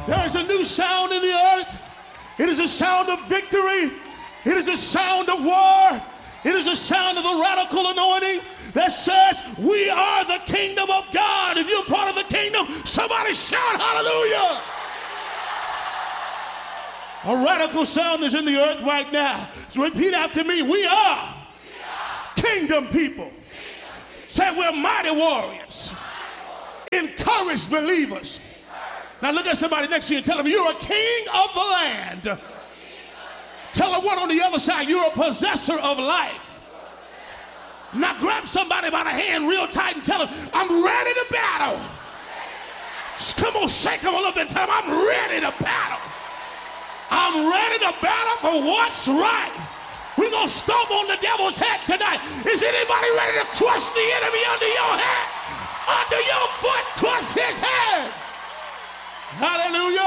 There is a new sound in the earth. It is a sound of victory. It is a sound of war. It is a sound of the radical anointing that says we are the kingdom of God. If you're part of the kingdom, somebody shout hallelujah. A radical sound is in the earth right now. So repeat after me. We are kingdom people. Say we're mighty warriors. Encourage believers. Now look at somebody next to you and tell them you're a king of the land. Tell them one on the other side, you're a possessor of life. Now grab somebody by the hand real tight and tell them, I'm ready to battle. Just come on, shake them a little bit and tell them, I'm ready to battle. I'm ready to battle for what's right. We're going to stomp on the devil's head tonight. Is anybody ready to crush the enemy under your head? Under your foot, crush his head. Hallelujah.